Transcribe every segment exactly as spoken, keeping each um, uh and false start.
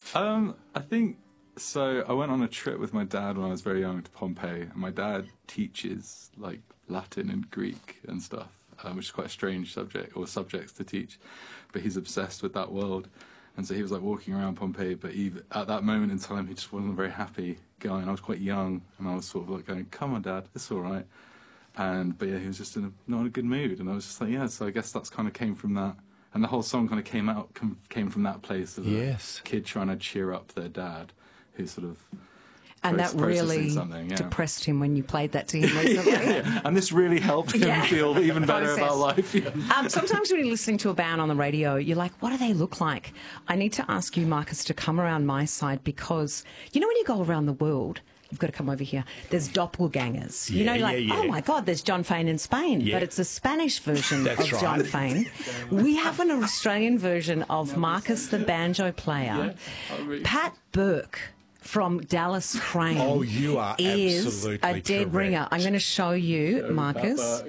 Um, I think, so I went on a trip with my dad when I was very young to Pompeii, and my dad teaches, like, Latin and Greek and stuff, um, which is quite a strange subject, or subjects to teach, but he's obsessed with that world. And so he was, like, walking around Pompeii, but he, at that moment in time, he just wasn't very happy going. I was quite young, and I was sort of, like, going, come on, Dad, it's all right. And, but yeah, he was just in a, not in a good mood, and I was just like, yeah, so I guess that's kind of came from that. And the whole song kind of came out, com- came from that place of yes. a kid trying to cheer up their dad, who sort of and pro- that really yeah. depressed him when you played that to him recently. yeah, yeah. And this really helped him yeah. feel even better Process. about life. Yeah. Um, sometimes when you're listening to a band on the radio, you're like, what do they look like? I need to ask you, Marcus, to come around my side, because, you know, when you go around the world, you've got to come over here. There's doppelgangers. You yeah, know, like, yeah, yeah. oh, my God, there's John Fane in Spain, yeah. but it's a Spanish version That's of right. John Fane. We have an Australian version of Marcus the banjo player. Yeah. Pat Burke from Dallas Crane Oh, you are is absolutely a dead correct. ringer. I'm going to show you, Marcus.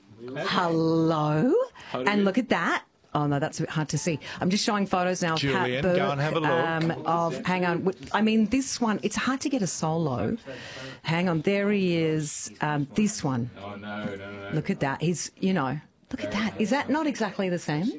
Hello. How do And you- look at that. Oh, no, that's a bit hard to see. I'm just showing photos now of Julian, Pat Burke. go and have a look. Um, of, hang on. I mean, this one, it's hard to get a solo. Hang on. There he is. Um, this one. Oh, no, no, no. Look at that. He's, you know, look at that. Is that not exactly the same?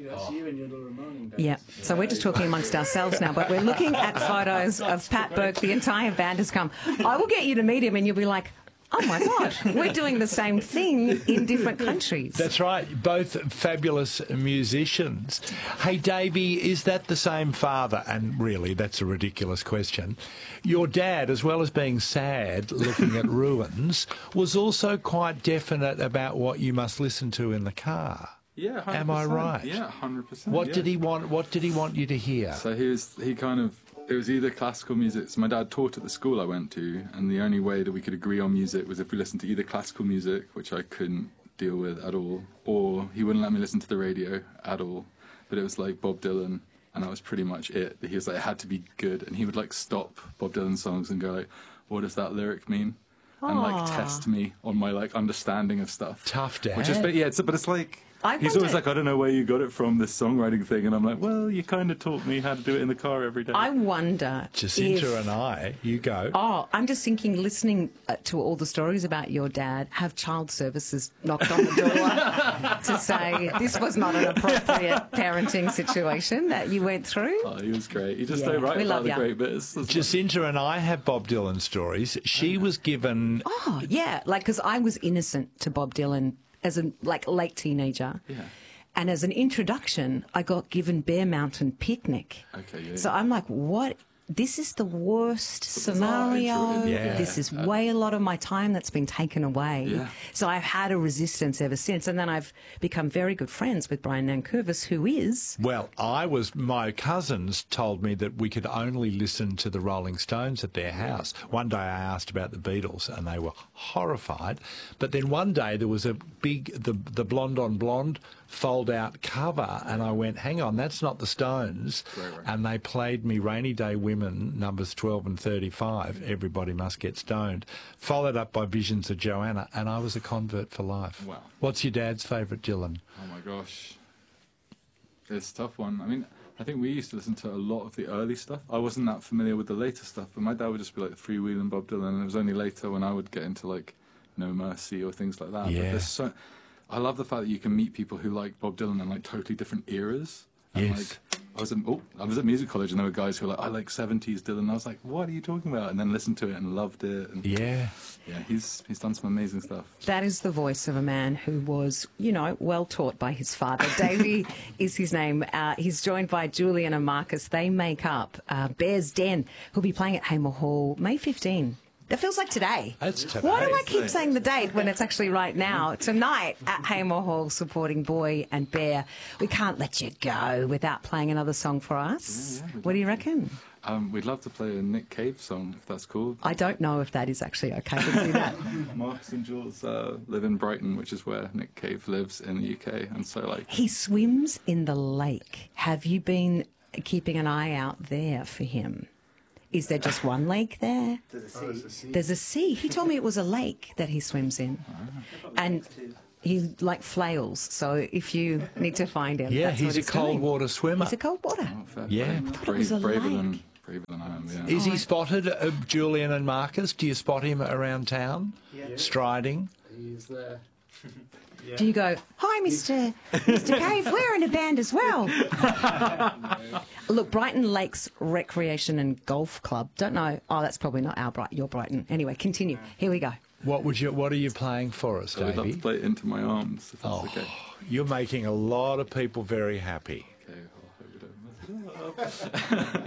Yeah. So we're just talking amongst ourselves now, but we're looking at photos of Pat Burke. The entire band has come. I will get you to meet him and you'll be like, oh, my God, we're doing the same thing in different countries. That's right, both fabulous musicians. Hey, Davey, is that the same father? And really, that's a ridiculous question. Your dad, as well as being sad looking at ruins, was also quite definite about what you must listen to in the car. Yeah, one hundred percent. Am I right? Yeah, one hundred percent. What yeah. did he want? What did he want you to hear? So he was, he kind of, it was either classical music. So my dad taught at the school I went to, and the only way that we could agree on music was if we listened to either classical music, which I couldn't deal with at all, or he wouldn't let me listen to the radio at all. But it was like Bob Dylan, and that was pretty much it. He was like, it had to be good, and he would like stop Bob Dylan songs and go like, what does that lyric mean? And like Aww. test me on my like understanding of stuff. Tough dad. Which is, but yeah, it's, but it's like, I he's always wonder- like, I don't know where you got it from, this songwriting thing. And I'm like, well, you kind of taught me how to do it in the car every day. I wonder Jacinta if... and I, you go. Oh, I'm just thinking, listening uh, to all the stories about your dad, have child services knocked on the door to say this was not an appropriate parenting situation that you went through? Oh, he was great. You just Yeah, don't write we about love the ya. great bits. That's Jacinta and I have Bob Dylan stories. She was given... Oh, yeah, like, because I was innocent to Bob Dylan as a, like, late teenager. Yeah. And as an introduction, I got given Bear Mountain Picnic. Okay, yeah. So I'm like, what? This is the worst scenario. Yeah. This is way a lot of my time that's been taken away. Yeah. So I've had a resistance ever since. And then I've become very good friends with Brian Nankervis, who is... Well, I was, my cousins told me that we could only listen to the Rolling Stones at their house. One day I asked about the Beatles and they were horrified. But then one day there was a big, the, the Blonde on Blonde fold-out cover and I went, hang on, that's not the Stones. Right, right. And they played me Rainy Day Women, numbers twelve and thirty-five, Everybody Must Get Stoned, followed up by Visions of Joanna, and I was a convert for life. Wow. What's your dad's favourite Dylan? Oh my gosh. It's a tough one. I mean, I think we used to listen to a lot of the early stuff. I wasn't that familiar with the later stuff, but my dad would just be like freewheeling Bob Dylan, and it was only later when I would get into like No Mercy or things like that. Yeah. But there's so, I love the fact that you can meet people who like Bob Dylan in like totally different eras. And Yes. like, I was, in, oh, I was at music college and there were guys who were like, I like seventies Dylan. And I was like, what are you talking about? And then listened to it and loved it. And Yeah. yeah, he's he's done some amazing stuff. That is the voice of a man who was, you know, well taught by his father. Davey is his name. Uh, he's joined by Julian and Marcus. They make up uh, Bear's Den, who'll be playing at Hamer Hall May fifteenth. That feels like today. That's today. Why do I keep saying the date when it's actually right now? Tonight at Hamer Hall, supporting Boy and Bear. We can't let you go without playing another song for us. Yeah, yeah, what do you reckon? Um, we'd love to play a Nick Cave song, if that's cool. I don't know if that is actually okay to do that. Marcus and Jules uh, live in Brighton, which is where Nick Cave lives in the U K, and so like He swims in the lake. Have you been keeping an eye out there for him? Is there just one lake there? There's a sea. There's a sea. He told me it was a lake that he swims in. And he like flails. So if you need to find him, Yeah, that's what he's a he's cold doing. water swimmer. He's a cold water. oh, fair Yeah. play. I thought it was a braver lake. than braver than Is he spotted, uh, Julian and Marcus? Do you spot him around town, yeah. striding? He's there. Yeah. Do you go, hi, Mister Mister Cave, we're in a band as well? No. Look, Brighton Lakes Recreation and Golf Club. Don't know. Oh, that's probably not our Brighton. Your Brighton. Anyway, continue. No. Here we go. What would you? What are you playing for us, Davey? I'd love to play Into My Arms, if that's oh, okay. You're making a lot of people very happy. Okay, I'll hold it over.